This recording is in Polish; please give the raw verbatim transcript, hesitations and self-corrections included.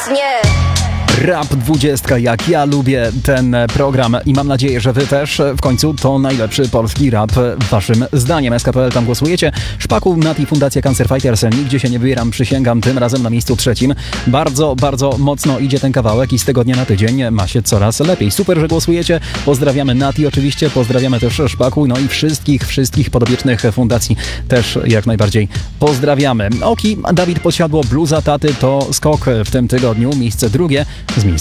nie. Rap dwudziestka, jak ja lubię ten program i mam nadzieję, że wy też. W końcu to najlepszy polski rap waszym zdaniem. S K P L tam głosujecie. Szpaku, Nati, Fundacja Cancer Fighters. Nigdzie się nie wybieram, przysięgam, tym razem na miejscu trzecim. Bardzo, bardzo mocno idzie ten kawałek i z tygodnia na tydzień ma się coraz lepiej. Super, że głosujecie. Pozdrawiamy Nati oczywiście, pozdrawiamy też Szpaku, no i wszystkich, wszystkich podopiecznych fundacji też jak najbardziej pozdrawiamy. Oki, Dawid Podsiadło, Bluza Taty to skok w tym tygodniu. Miejsce drugie z miejsca